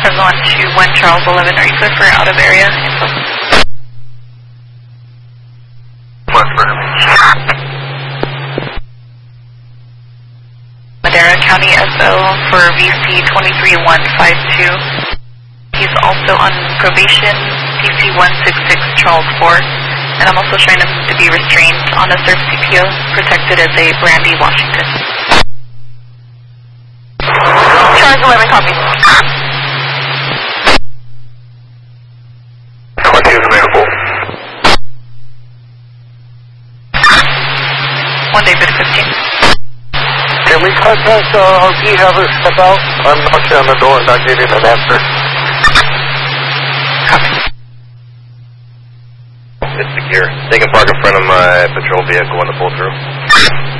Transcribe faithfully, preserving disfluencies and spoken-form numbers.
Fresno one two one Charles eleven, are you good for out of area info? Madera County S O for V C twenty-three one five two. He's also on probation, D C one six six Charles four, and I'm also trying him to be restrained on a surf C P O, protected as a Brandy, Washington. Charles eleven, copy. twenty is available. One David fifteen. Can we contact uh, R P, have her step out? I'm knocking on the door and not getting an answer. It's secure. They can park in front of my patrol vehicle when they pull through.